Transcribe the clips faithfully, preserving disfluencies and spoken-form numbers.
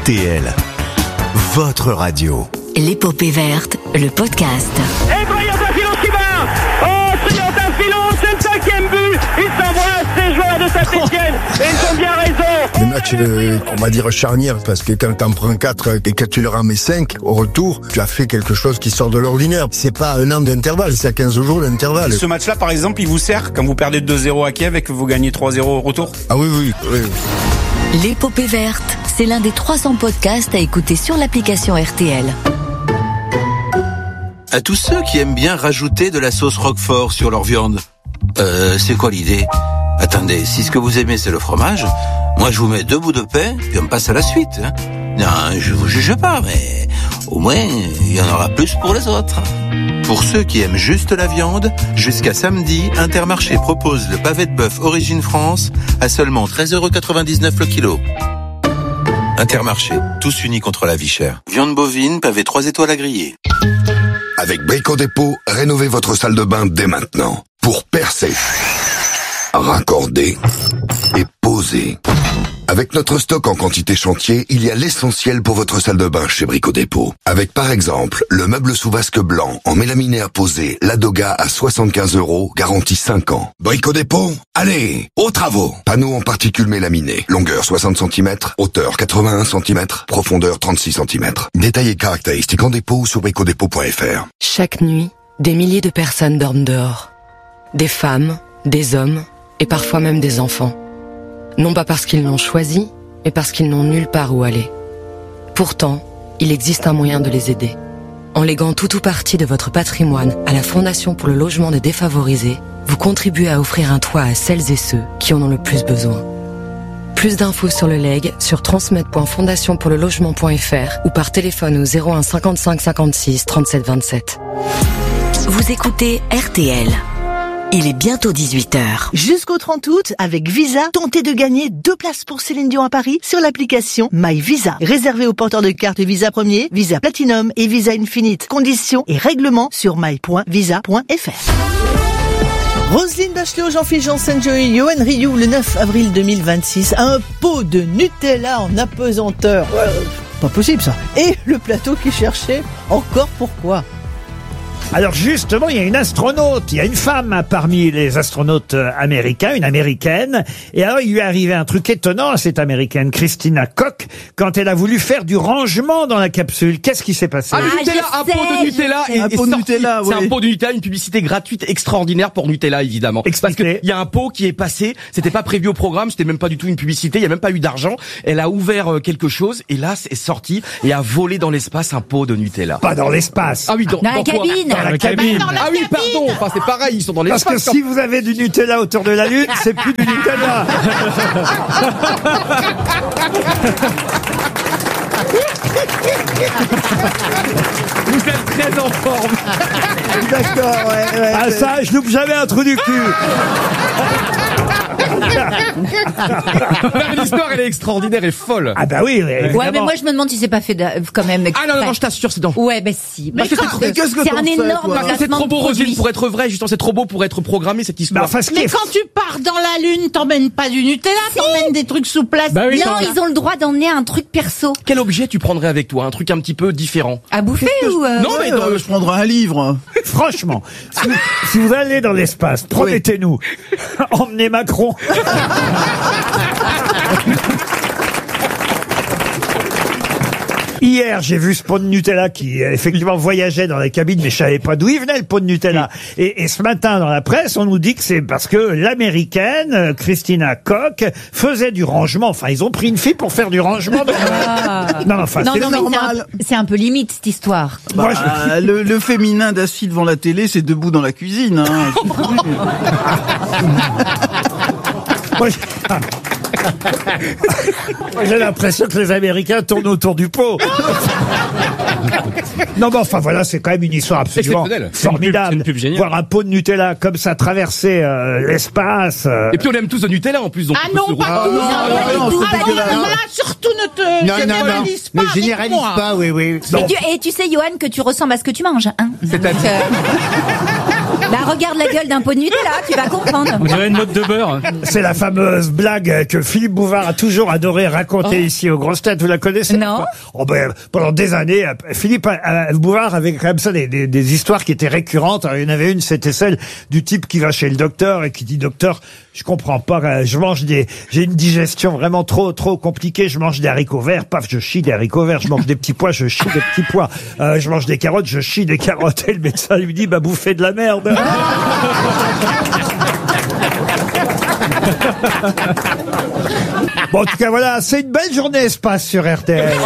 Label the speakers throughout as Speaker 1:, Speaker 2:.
Speaker 1: T L, votre radio.
Speaker 2: L'épopée verte, le podcast.
Speaker 3: Et Triantin Filon qui va. Oh, Triantin Filon, c'est le cinquième but. Ils s'embrassent, ces joueurs de Saint-Etienne. Et ils ont bien raison.
Speaker 4: Le match, euh, on va dire charnière, parce que quand t'en prends quatre et que tu leur en mets cinq, au retour, tu as fait quelque chose qui sort de l'ordinaire. C'est pas un an d'intervalle, c'est à quinze jours d'intervalle.
Speaker 5: Ce match-là, par exemple, il vous sert quand vous perdez deux zéro à Kiev et que vous gagnez trois zéro au retour?
Speaker 4: Ah oui, oui, oui.
Speaker 2: L'épopée verte, c'est l'un des trois cents podcasts à écouter sur l'application R T L.
Speaker 6: À tous ceux qui aiment bien rajouter de la sauce Roquefort sur leur viande, euh, c'est quoi l'idée? Attendez, si ce que vous aimez c'est le fromage, moi je vous mets deux bouts de pain, puis on passe à la suite. Hein. Non, je vous juge pas, mais au moins il y en aura plus pour les autres. Pour ceux qui aiment juste la viande, jusqu'à samedi, Intermarché propose le pavé de bœuf Origine France à seulement treize euros quatre-vingt-dix-neuf le kilo. Intermarché, tous unis contre la vie chère. Viande bovine, pavé trois étoiles à griller.
Speaker 7: Avec Brico Dépôt, rénovez votre salle de bain dès maintenant. Pour percer, raccorder et poser. Avec notre stock en quantité chantier, il y a l'essentiel pour votre salle de bain chez Brico Dépôt. Avec par exemple, le meuble sous vasque blanc en mélaminé à poser, Ladoga à soixante-quinze euros, garantie cinq ans. Brico Dépôt, allez, aux travaux. Panneaux en particules mélaminées, longueur soixante centimètres, hauteur quatre-vingt-un centimètres, profondeur trente-six centimètres. Détails et caractéristiques en dépôt ou sur brico dépôt point f r.
Speaker 8: Chaque nuit, des milliers de personnes dorment dehors. Des femmes, des hommes et parfois même des enfants. Non pas parce qu'ils l'ont choisi, mais parce qu'ils n'ont nulle part où aller. Pourtant, il existe un moyen de les aider. En léguant tout ou partie de votre patrimoine à la Fondation pour le logement des défavorisés, vous contribuez à offrir un toit à celles et ceux qui en ont le plus besoin. Plus d'infos sur le legs sur transmettre point fondation pour le logement point f r ou par téléphone au zéro un cinquante-cinq cinquante-six trente-sept vingt-sept.
Speaker 2: Vous écoutez R T L. Il est bientôt dix-huit heures.
Speaker 9: Jusqu'au trente août, avec Visa, tentez de gagner deux places pour Céline Dion à Paris sur l'application My Visa. Réservée aux porteurs de cartes Visa Premier, Visa Platinum et Visa Infinite. Conditions et règlements sur my point visa point f r. Roselyne Bachelot, Jean-Philippe Janssen, Joey, Yoann Rioux, le neuf avril deux mille vingt-six, un pot de Nutella en apesanteur. Ouais, pas possible ça. Et le plateau qui cherchait encore pourquoi.
Speaker 10: Alors justement, il y a une astronaute, il y a une femme parmi les astronautes américains, une américaine. Et alors, il lui est arrivé un truc étonnant à cette américaine, Christina Koch, quand elle a voulu faire du rangement dans la capsule. Qu'est-ce qui s'est passé?
Speaker 11: Ah, le Nutella, un pot de Nutella est,
Speaker 10: Un
Speaker 11: est
Speaker 10: pot de
Speaker 11: sorti.
Speaker 10: Nutella,
Speaker 11: C'est
Speaker 10: oui.
Speaker 11: un pot de Nutella, une publicité gratuite extraordinaire pour Nutella, évidemment. Parce que il y a un pot qui est passé, c'était pas prévu au programme, c'était même pas du tout une publicité, il y a même pas eu d'argent. Elle a ouvert quelque chose et là, c'est sorti et a volé dans l'espace un pot de Nutella.
Speaker 10: Pas dans l'espace.
Speaker 11: Ah oui, dans,
Speaker 10: Dans la
Speaker 11: dans quoi
Speaker 10: cabine. Dans la cabine. Dans la
Speaker 11: Ah oui, pardon. Enfin, c'est pareil, ils sont dans
Speaker 10: Parce
Speaker 11: l'espace.
Speaker 10: que si vous avez du Nutella autour de la Lune, c'est plus du Nutella.
Speaker 11: Vous êtes très en forme.
Speaker 10: D'accord, ouais, ouais. Ah ça, je loupe jamais un trou du cul.
Speaker 11: L'histoire, elle est extraordinaire et folle.
Speaker 10: Ah bah oui,
Speaker 12: Ouais, mais moi je me demande si c'est pas fait de, quand même.
Speaker 11: Ah non, non, non, je t'assure, c'est dans.
Speaker 12: Ouais, bah si.
Speaker 11: Parce que c'est trop, qu'est-ce que
Speaker 12: c'est
Speaker 11: t'en
Speaker 12: un
Speaker 11: sais,
Speaker 12: énorme
Speaker 11: toi Parce que c'est
Speaker 12: placement
Speaker 11: trop
Speaker 12: de
Speaker 11: beau, Roselyne,
Speaker 12: produits.
Speaker 11: pour être vrai, justement, c'est trop beau pour être programmé, cette histoire.
Speaker 12: Mais quand tu pars dans la Lune, t'emmènes pas du Nutella, t'emmènes des trucs sous plastique.
Speaker 11: Bah oui,
Speaker 12: non,
Speaker 11: ça-
Speaker 12: ils ont le droit d'emmener un truc perso.
Speaker 11: Quel objet tu prendrais avec toi? Un truc un petit peu différent.
Speaker 12: À bouffer ou euh...
Speaker 11: Non, mais dans-
Speaker 10: je prendrai un livre. Franchement, si, si vous allez dans l'espace, promettez-nous, emmenez Macron. Hier, j'ai vu ce pot de Nutella qui, euh, effectivement, voyageait dans la cabine, mais je savais pas d'où il venait, le pot de Nutella. Et, et ce matin, dans la presse, on nous dit que c'est parce que l'américaine, euh, Christina Koch, faisait du rangement. Enfin, ils ont pris une fille pour faire du rangement. Dans...
Speaker 12: Ah.
Speaker 10: Non, enfin,
Speaker 12: non,
Speaker 10: c'est
Speaker 12: non, mais
Speaker 10: normal.
Speaker 12: c'est un, c'est un peu limite cette histoire.
Speaker 10: Moi, je-
Speaker 13: Bah, le, le féminin d'assis devant la télé, c'est debout dans la cuisine. Hein.
Speaker 10: Moi, je- ah. Moi, j'ai l'impression que les Américains tournent autour du pot. Non, mais enfin, voilà, c'est quand même une histoire absolument
Speaker 11: Exceptionnelle. C'est une pub-
Speaker 10: formidable.
Speaker 11: c'est une pub géniale.
Speaker 10: Voir un pot de Nutella comme ça traverser euh, l'espace. euh.
Speaker 11: Et puis on aime tous le Nutella en plus. Donc
Speaker 12: Ah
Speaker 11: on peut
Speaker 12: non,
Speaker 11: se
Speaker 12: pas
Speaker 11: retrouver.
Speaker 12: tous.
Speaker 13: non,
Speaker 12: Ah,
Speaker 13: non,
Speaker 12: pas
Speaker 13: non,
Speaker 12: du tout.
Speaker 13: c'est
Speaker 12: Ah,
Speaker 13: dégueulasse.
Speaker 12: non, là, surtout ne te
Speaker 13: Non, non, non.
Speaker 12: généralise pas.
Speaker 13: Ne généralise
Speaker 12: avec moi.
Speaker 13: pas, oui, oui.
Speaker 12: Et tu, et tu sais, Johan, que tu ressembles à ce que tu manges. Hein.
Speaker 11: C'est-à-dire
Speaker 12: Donc, euh,
Speaker 14: Bah regarde la gueule d'un pot de Nutella, tu vas comprendre.
Speaker 15: On dirait une mode de beurre.
Speaker 10: C'est la fameuse blague que Philippe Bouvard a toujours adoré raconter
Speaker 14: Oh.
Speaker 10: ici aux grosses têtes. Vous la connaissez?
Speaker 14: Non.
Speaker 10: Oh ben, pendant des années, Philippe euh, Bouvard avait quand même ça des, des, des histoires qui étaient récurrentes. Alors, il y en avait une, c'était celle du type qui va chez le docteur et qui dit: docteur, je comprends pas, euh, je mange des, j'ai une digestion vraiment trop trop compliquée. Je mange des haricots verts, paf, je chie des haricots verts. Je mange des petits pois, je chie des petits pois. Euh, je mange des carottes, je chie des carottes. Et le médecin lui dit: bah bouffez de la merde. Bon, en tout cas, voilà, c'est une belle journée espace sur R T L.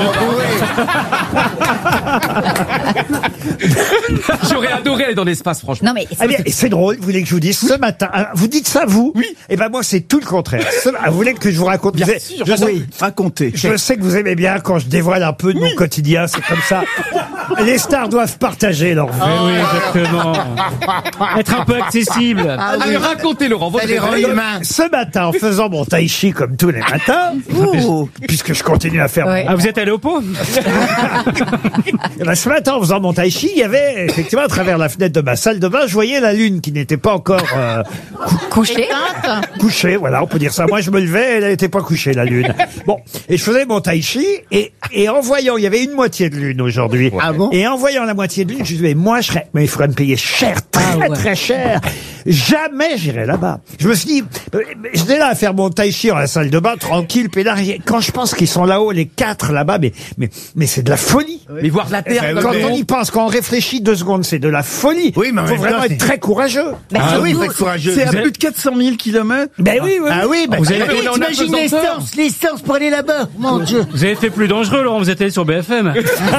Speaker 11: J'aurais adoré aller dans l'espace, franchement.
Speaker 14: Non mais
Speaker 10: Eh bien, c'est drôle, vous voulez que je vous dise ce matin, hein, vous dites ça vous? Oui. Eh ben moi c'est tout le contraire. Ce- ah, vous voulez que je vous raconte?
Speaker 13: Bien
Speaker 10: vous avez-
Speaker 13: sûr,
Speaker 10: je, sais,
Speaker 13: oui, racontez.
Speaker 10: je sais que vous aimez bien quand je dévoile un peu de mon quotidien, c'est comme ça. Les stars doivent partager leur vie.
Speaker 15: Eh oui, exactement. Être un peu accessible.
Speaker 11: Ah, Allez, racontez, Laurent, votre réveil.
Speaker 10: Ce matin, en faisant mon tai chi comme tous les matins,
Speaker 13: Ouh.
Speaker 10: puisque je continue à faire
Speaker 14: Ouais.
Speaker 15: Ah, vous êtes allé au pot?
Speaker 10: Eh ben, ce matin, en faisant mon tai chi, il y avait effectivement à travers la fenêtre de ma salle de bain, je voyais la lune qui n'était pas encore euh,
Speaker 14: couché.
Speaker 10: couchée. Voilà, on peut dire ça. Moi, je me levais, elle n'était pas couchée, la lune. Bon, et je faisais mon tai chi, et, et en voyant, il y avait une moitié de lune aujourd'hui.
Speaker 13: Ah bon?
Speaker 10: Et en voyant la moitié de lune, je me disais, mais moi, je serais, mais il faudrait me payer cher, très,
Speaker 14: Ah ouais.
Speaker 10: très cher. Jamais j'irai là-bas. Je me suis dit, euh, j'étais là à faire mon tai chi dans la salle de bain, tranquille, pédard. Et quand je pense qu'ils sont là-haut, les quatre là-bas, mais, mais, mais c'est de la folie.
Speaker 11: Mais voir la Terre,
Speaker 10: Quand
Speaker 11: comme
Speaker 10: on
Speaker 11: on-
Speaker 10: y pense, quand on réfléchit deux secondes, c'est de la folie.
Speaker 4: Oui, mais en
Speaker 10: faut
Speaker 4: même
Speaker 10: vraiment
Speaker 4: temps,
Speaker 10: être
Speaker 4: c'est-
Speaker 10: très courageux.
Speaker 14: Bah,
Speaker 4: Ah
Speaker 14: surtout-
Speaker 4: oui, faut être courageux.
Speaker 13: C'est à
Speaker 15: Vous
Speaker 13: plus de quatre cent mille kilomètres.
Speaker 10: Ben oui, oui.
Speaker 4: Ah oui, bah,
Speaker 15: Vous avez-
Speaker 4: oui,
Speaker 11: on a
Speaker 4: t'imagines
Speaker 11: pesanteur.
Speaker 4: l'essence, l'essence pour aller là-bas. Mon Dieu.
Speaker 15: Vous avez fait plus dangereux, Laurent, vous êtes allé sur B F M.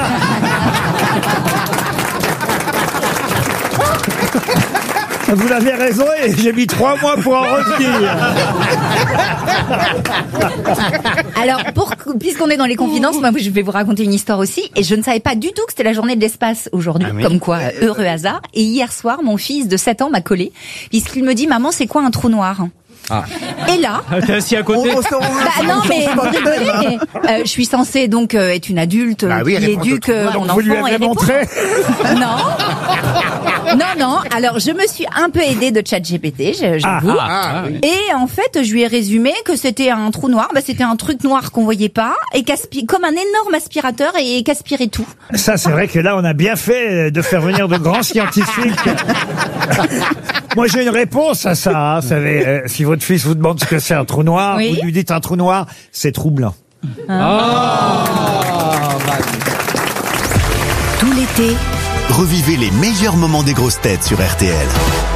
Speaker 10: Vous avez raison et j'ai mis trois mois pour en revenir.
Speaker 14: Alors, pour, puisqu'on est dans les confidences, moi, je vais vous raconter une histoire aussi. Et je ne savais pas du tout que c'était la journée de l'espace aujourd'hui. Comme quoi, heureux hasard. Et hier soir, mon fils de sept ans m'a collé, puisqu'il me dit: maman, c'est quoi un trou noir?
Speaker 11: Ah.
Speaker 14: Et là,
Speaker 15: Ah, t'es assis à côté.
Speaker 13: On- on s'en-
Speaker 14: bah non, mais vous rigolez, mais, euh, je suis censée donc euh, être une adulte euh,
Speaker 4: Bah oui,
Speaker 14: qui
Speaker 4: répondre au
Speaker 14: éduque
Speaker 4: trou
Speaker 14: euh,
Speaker 4: noir.
Speaker 14: mon
Speaker 10: Donc
Speaker 14: enfant.
Speaker 10: vous lui
Speaker 14: et
Speaker 10: avez
Speaker 14: répond.
Speaker 10: montré.
Speaker 14: Non, non, non. Alors je me suis un peu aidée de ChatGPT, je- j'avoue.
Speaker 10: Ah,
Speaker 15: ah, oui.
Speaker 14: Et en fait, je lui ai résumé que c'était un trou noir. Bah, c'était un truc noir qu'on voyait pas et qu'aspi- comme un énorme aspirateur et qu'aspirait tout.
Speaker 10: Ça, c'est vrai que là, on a bien fait de faire venir de grands scientifiques. Moi, j'ai une réponse à ça. Hein. Vous savez, euh, si votre fils vous demande ce que c'est un trou noir,
Speaker 14: Oui.
Speaker 10: vous lui dites un trou noir, c'est troublant.
Speaker 2: Tout l'été,
Speaker 1: Revivez les meilleurs moments des grosses têtes sur R T L.